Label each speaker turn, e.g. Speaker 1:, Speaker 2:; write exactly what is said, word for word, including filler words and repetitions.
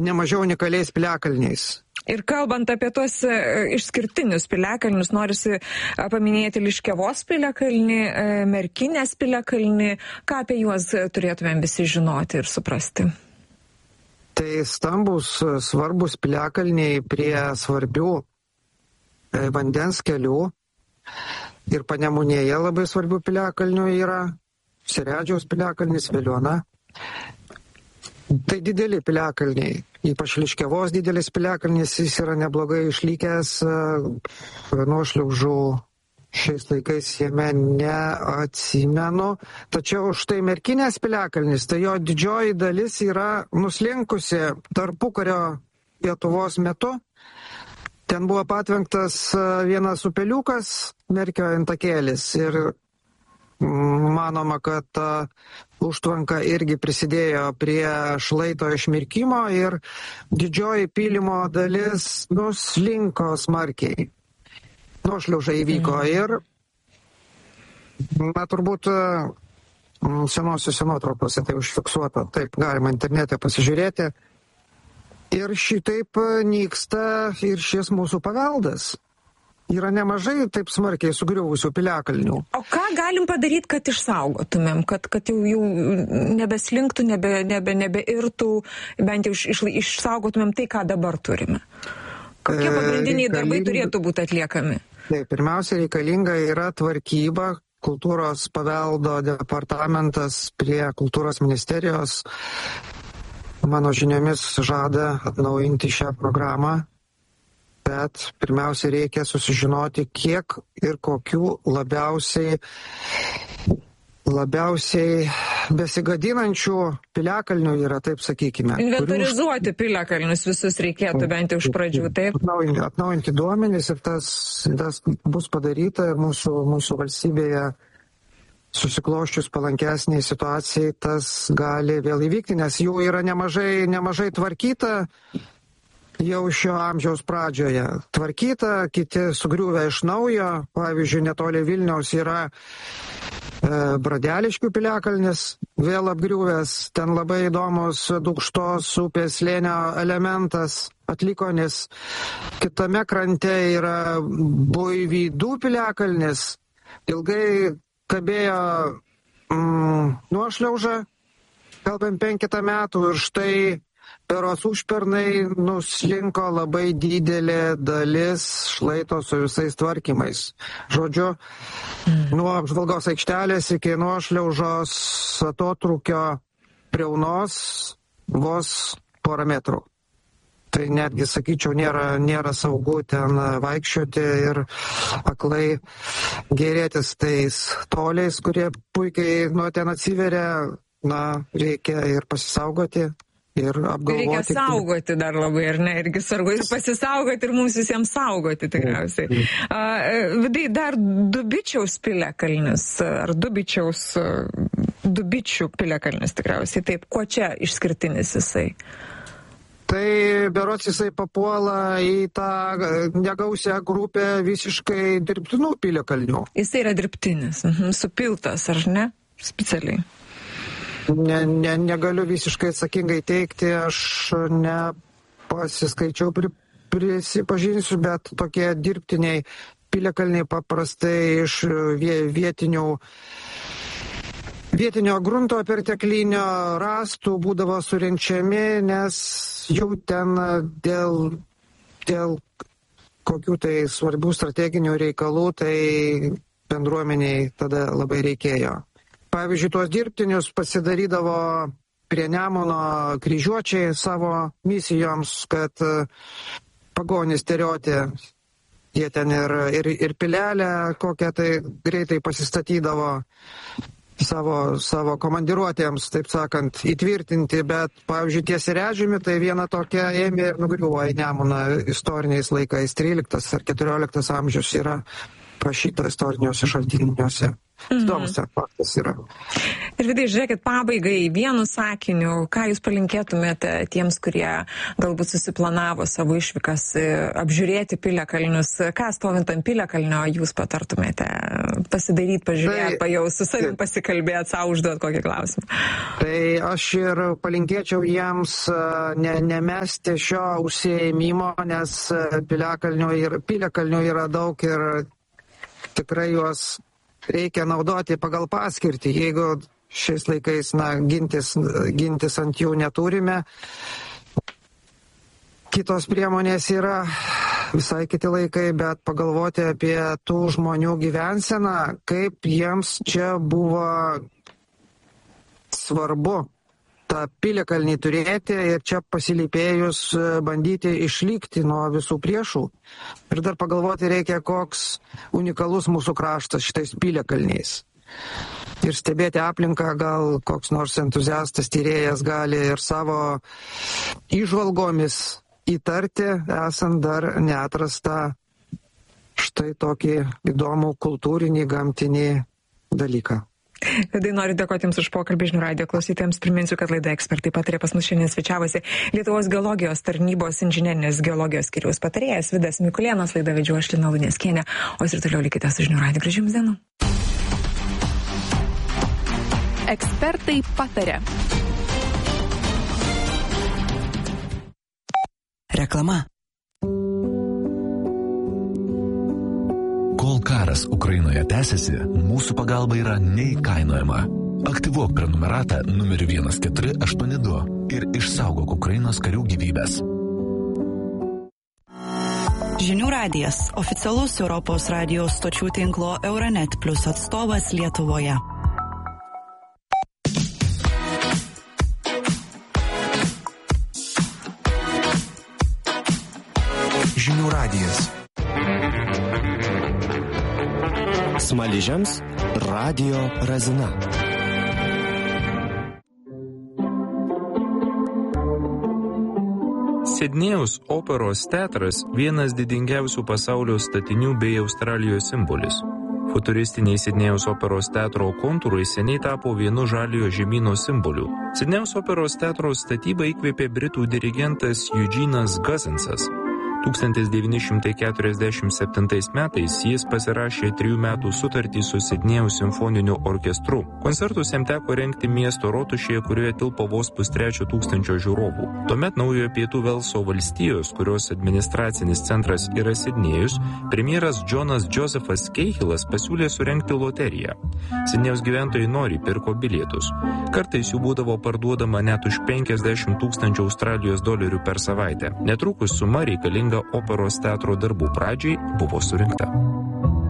Speaker 1: nemažiau unikaliais piliakalniais.
Speaker 2: Ir kalbant apie tuos išskirtinius piliakalnius, norisi paminėti Liškiavos piliakalnį, Merkinės piliakalnį. Ką apie juos turėtumėm visi žinoti ir suprasti?
Speaker 1: Tai stambus, svarbus piliakalniai prie svarbių vandens kelių. Ir Panemunėje labai svarbių piliakalnių yra Seredžiaus piliakalnis, Veliuona. Tai dideli piliakalniai, ypač Liškiavos didelis piliakalnis, jis yra neblogai išlikęs, nuošliaužų šiais laikais jame neatsimenu. Tačiau štai Merkinės piliakalnis, tai jo didžioji dalis yra nuslinkusi tarpukario Lietuvos metu. Ten buvo patvenktas vienas upeliukas, Merkio intakėlis, ir manoma, kad ta užtvanka irgi prisidėjo prie šlaito išmirkimo ir didžioji pylimo dalis nuslinko smarkiai. Nuošliauža įvyko ir, na, turbūt senosiuose nuotraukose tai užfiksuota, taip galima internete pasižiūrėti. Ir šitaip nyksta ir šis mūsų paveldas. Yra nemažai taip smarkiai sugriuvusių piliakalnių.
Speaker 2: O ką galim padaryti, kad išsaugotumėm, kad, kad jau, jau nebeslinktų, nebe, nebe, nebeirtų, bent jau iš, iš, išsaugotumėm tai, ką dabar turime? Kokie pagrindiniai e, darbai turėtų būti atliekami?
Speaker 1: Tai pirmiausia, reikalinga yra tvarkyba. Kultūros paveldo departamentas prie kultūros ministerijos, mano žiniomis, žada atnaujinti šią programą. Bet pirmiausia reikia susižinoti, kiek ir kokių labiausiai, labiausiai besigadinančių piliakalnių yra, taip sakykime.
Speaker 2: Inventorizuoti kurių... piliakalnius visus reikėtų bent jau iš pradžių, taip?
Speaker 1: Atnaujinti, atnaujinti duomenis ir tas, tas bus padaryta ir mūsų, mūsų valstybėje susikloščius palankesniai situacijai tas gali vėl įvykti, nes jų yra nemažai, nemažai tvarkyta. Jau šio amžiaus pradžioje tvarkyta, kiti sugriuvę iš naujo. Pavyzdžiui, netoli Vilniaus yra e, Bradeliškių piliakalnis, vėl apgriuvęs. Ten labai įdomus Dūkštos upės slėnio elementas, Atlikonis. Kitame krante yra Buivydų piliakalnis. Ilgai kabėjo mm, nuošliauža, kalbant penketą metų, ir štai peros užpernai nuslinko labai didelė dalis šlaito su visais tvarkymais. Žodžiu, nuo apžvalgos aikštelės iki nuošliaužos atotrūkio Priaunos vos porą metrų. Tai netgi, sakyčiau, nėra, nėra saugu ten vaikščioti ir aklai gėrėtis tais toliais, kurie puikiai nuo ten atsiveria. Na, reikia ir pasisaugoti. Ir
Speaker 2: reikia saugoti dar labai, ar ne, irgi svarbu ir pasisaugoti ir mums visiems saugoti tikriausiai. Uh, Vidai, dar Dubičiaus piliakalnis, ar Dubičiaus, Dubičių piliakalnis tikriausiai, taip, kuo čia išskirtinis jisai?
Speaker 1: Tai berods jisai papuola į tą negausią grupę visiškai dirbtinų piliakalnių.
Speaker 2: Jisai yra dirbtinis, mhm, supiltas, ar ne, specialiai?
Speaker 1: Ne, ne, negaliu visiškai atsakingai teikti, aš nepasiskaičiau, pri, prisipažinsiu, bet tokie dirbtiniai piliakalniai paprastai iš vietinių, vietinio grunto perteklinio rastų būdavo surenčiami, nes jų ten dėl, dėl kokių tai svarbių strateginių reikalų, tai bendruomeniai tada labai reikėjo. Pavyzdžiui, tuos dirbtinius pasidarydavo prie Nemuno kryžiuočiai savo misijoms, kad pagonys terioti, jie ten ir, ir, ir pilelę kokią tai greitai pasistatydavo savo, savo komandiruotėms, taip sakant, įtvirtinti, bet, pavyzdžiui, tie Seredžiumi, tai viena tokia ėmė ir nugriuvo į Nemuną istoriniais laikais, tryliktas ar keturioliktas amžius yra prašyta istoriniuose šaltiniuose.
Speaker 2: Mhm.
Speaker 1: Įdomus ten faktas yra.
Speaker 2: Ir Vidai, žiūrėkit, pabaigai vienu sakiniu, ką jūs palinkėtumėte tiems, kurie galbūt susiplanavo savo išvykas apžiūrėti Piliakalnius, ką stovint ant Piliakalnio jūs patartumėte pasidaryti, pažiūrėti, tai, pajaus, su savim pasikalbėti, savo užduoti kokį klausimą?
Speaker 1: Tai aš ir palinkėčiau jiems ne, nemesti šio užsiėmimo, nes Piliakalnių yra, Piliakalnių yra daug ir tikrai juos reikia naudoti pagal paskirtį. Jeigu šiais laikais na, gintis, gintis ant jų neturime, kitos priemonės yra visai kiti laikai, bet pagalvoti apie tų žmonių gyvenseną, kaip jiems čia buvo svarbu tą Piliakalnį turėti ir čia pasilypėjus bandyti išlikti nuo visų priešų. Ir dar pagalvoti reikia, koks unikalus mūsų kraštas šitais Piliakalniais. Ir stebėti aplinką, gal koks nors entuziastas, tyrėjas gali ir savo įžvalgomis įtarti, esant dar neatrastą štai tokį įdomų kultūrinį, gamtinį dalyką.
Speaker 2: Vidai, noriu dėkoti Jums už pokalbį žinių radijo klausytojams. Priminsiu, kad laida Ekspertai patarė pas mus šiandien svečiavosi Lietuvos geologijos tarnybos inžinerinės geologijos skyriaus patarėjas Vidas Mikulėnas. Laidą vedžiau aš Lina Luneckienė, o jūs ir toliau likite su žinių radiju. Gražių jums dienų.
Speaker 3: Ekspertai patarė.
Speaker 4: Reklama. Kol karas Ukrainoje tęsiasi, mūsų pagalba yra neįkainojama. Aktyvuok prenumeratą numeriu vienas keturi aštuoni du ir išsaugok Ukrainos karių gyvybės.
Speaker 5: Žinių radijas – oficialus Europos radijos stočių tinklo Euronet Plus atstovas Lietuvoje.
Speaker 6: Žinių radijas. Smaližiams Radio Razina.
Speaker 7: Sidnėjaus operos teatras – vienas didingiausių pasaulio statinių bei Australijos simbolis. Futuristiniai Sidnėjaus operos teatro kontūrai seniai tapo vienu žaliojo žemyno simboliu. Sidnėjaus operos teatro statybą įkvėpė britų dirigentas Eugenas Guzzensas. tūkstantis devyni šimtai keturiasdešimt septintais metais jis pasirašė trijų metų sutartį su Sidnėjaus simfoniniu orkestru. Koncertus jam teko rengti miesto rotušėje, kurioje tilpo vos pustrečio tūkstančio žiūrovų. Tuomet naujojo Pietų Velso valstijos, kurios administracinis centras yra Sidnėjus, premjeras Džonas Džozefas Keihilas pasiūlė surengti loteriją. Sidnėjaus gyventojai nori pirko bilietus. Kartais jų būdavo parduodama net už penkiasdešimt tūkstančių Australijos dolerių per savaitę. Netrukus suma reikalinga operos teatro darbų pradžiai buvo surinkta.